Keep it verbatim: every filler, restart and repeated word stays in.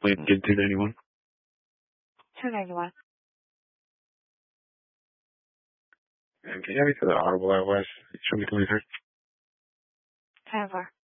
Wait, get two ninety-one. two ninety-one. And can you have me to the Audible out west? Show me coming through. ten four.